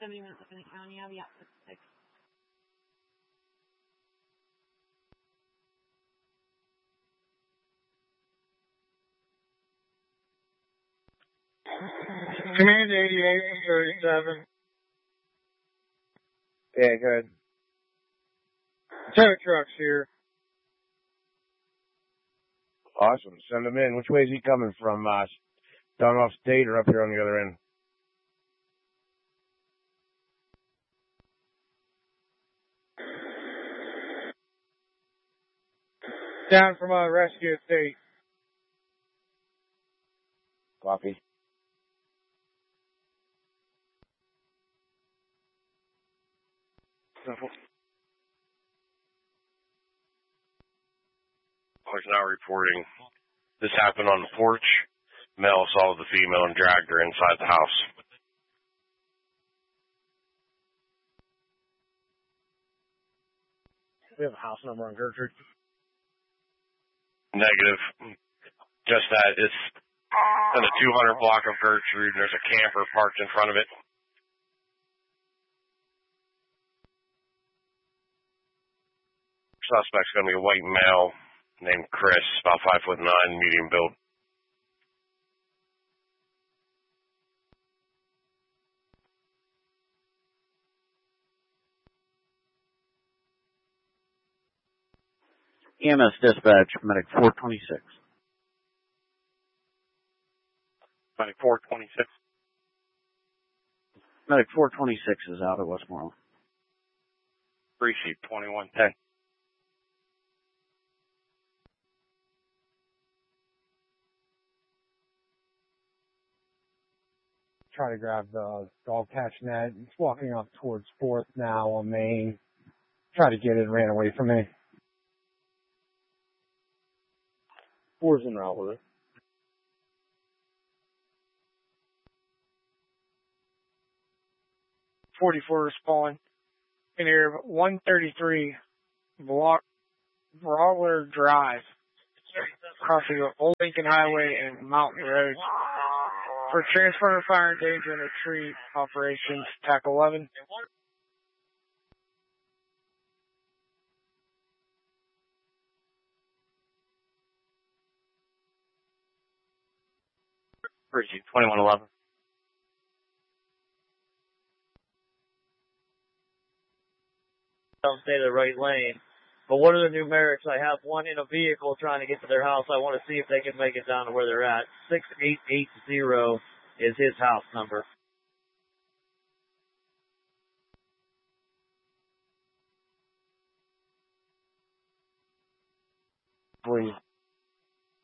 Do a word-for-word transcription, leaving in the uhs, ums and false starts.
seventy minutes up in the county. I'll be out at six. Command eighty-eight thirty-seven. Yeah, good. Tow trucks here. Awesome. Send him in. Which way is he coming from? Uh, down off state or up here on the other end? Down from uh, Rescue Estate. Copy. Simple. Boys now reporting. This happened on the porch. Male saw the female and dragged her inside the house. We have a house number on Gertrude. Negative. Just that it's in the two hundred block of Gertrude, and there's a camper parked in front of it. Suspect's going to be a white male named Chris, about five foot nine, medium build. E M S dispatch, medic four twenty-six. Medic four twenty-six. Medic four twenty-six is out at Westmoreland. Precinct twenty-one ten. Try to grab the dog catch net. It's walking up towards fourth now on Main. Try to get it, ran away from me. Four's in route with it. forty-four is falling. In here, one thirty-three Block Brawler Drive. Crossing the Old Lincoln Highway and Mountain Road. For transfer of fire and danger and retreat operations, T A C eleven. Precinct twenty-one eleven. Don't stay in the right lane. But what are the numerics? I have one in a vehicle trying to get to their house. I want to see if they can make it down to where they're at. six eight eight zero is his house number. Please.